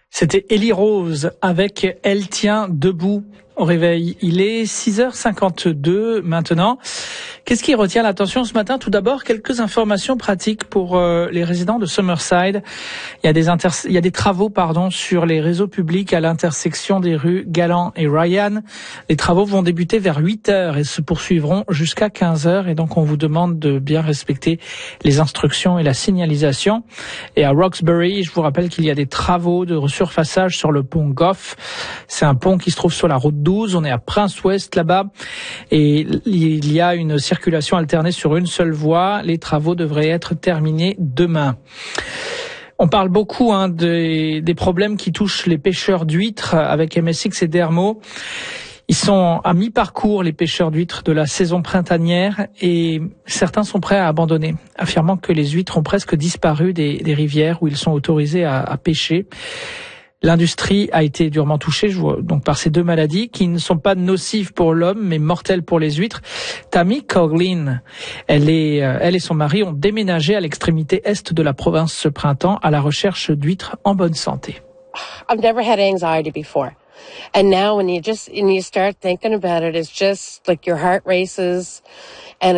C'était Ellie Rose avec Elle tient debout au réveil. Il est 6h52 maintenant. Qu'est-ce qui retient l'attention ce matin? Tout d'abord, quelques informations pratiques pour les résidents de Summerside. Il y a des travaux sur les réseaux publics à l'intersection des rues Gallant et Ryan. Les travaux vont débuter vers 8h et se poursuivront jusqu'à 15h. Et donc, on vous demande de bien respecter les instructions et la signalisation. Et à Roxbury, je vous rappelle qu'il y a des travaux de resurfaçage sur le pont Gough. C'est un pont qui se trouve sur la route 12. On est à Prince-Ouest là-bas. Et il y a une circulation alternée sur une seule voie. Les travaux devraient être terminés demain. On parle beaucoup des problèmes qui touchent les pêcheurs d'huîtres avec MSX et Dermo. Ils sont à mi-parcours, les pêcheurs d'huîtres de la saison printanière, et certains sont prêts à abandonner, affirmant que les huîtres ont presque disparu des rivières où ils sont autorisés à pêcher. L'industrie a été durement touchée donc par ces deux maladies qui ne sont pas nocives pour l'homme mais mortelles pour les huîtres. Tammy Coughlin, elle et son mari ont déménagé à l'extrémité est de la province ce printemps à la recherche d'huîtres en bonne santé. I've never had anxiety before. And now when you start thinking about it, it's just like your heart races and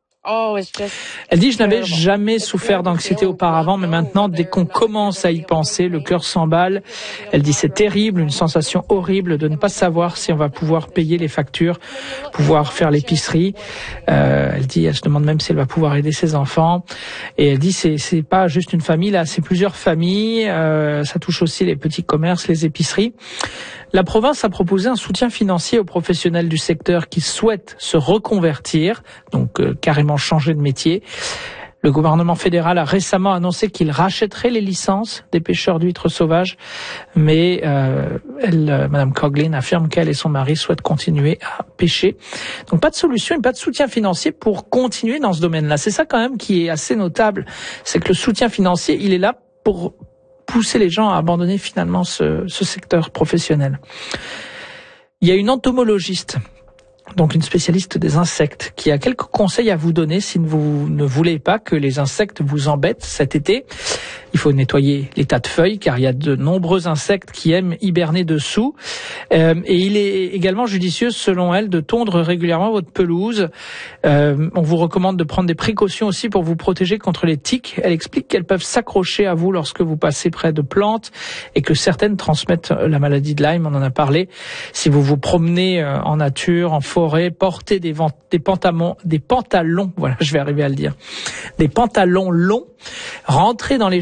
Elle dit, je n'avais jamais souffert d'anxiété auparavant, mais maintenant, dès qu'on commence à y penser, le cœur s'emballe. Elle dit, c'est terrible, une sensation horrible de ne pas savoir si on va pouvoir payer les factures, pouvoir faire l'épicerie. Elle dit, elle se demande même si elle va pouvoir aider ses enfants. Et elle dit, c'est pas juste une famille, là, c'est plusieurs familles. Ça touche aussi les petits commerces, les épiceries. La province a proposé un soutien financier aux professionnels du secteur qui souhaitent se reconvertir, donc carrément changer de métier. Le gouvernement fédéral a récemment annoncé qu'il rachèterait les licences des pêcheurs d'huîtres sauvages, mais Madame Coughlin affirme qu'elle et son mari souhaitent continuer à pêcher. Donc pas de solution et pas de soutien financier pour continuer dans ce domaine-là. C'est ça quand même qui est assez notable, c'est que le soutien financier, il est là pour pousser les gens à abandonner finalement ce secteur professionnel. Il y a une entomologiste, donc une spécialiste des insectes, qui a quelques conseils à vous donner si vous ne voulez pas que les insectes vous embêtent cet été. Il faut nettoyer les tas de feuilles car il y a de nombreux insectes qui aiment hiberner dessous. Et il est également judicieux, selon elle, de tondre régulièrement votre pelouse. On vous recommande de prendre des précautions aussi pour vous protéger contre les tiques. Elle explique qu'elles peuvent s'accrocher à vous lorsque vous passez près de plantes et que certaines transmettent la maladie de Lyme, on en a parlé. Si vous vous promenez en nature, en forêt, portez des pantalons, voilà, je vais arriver à le dire, des pantalons longs, rentrez dans les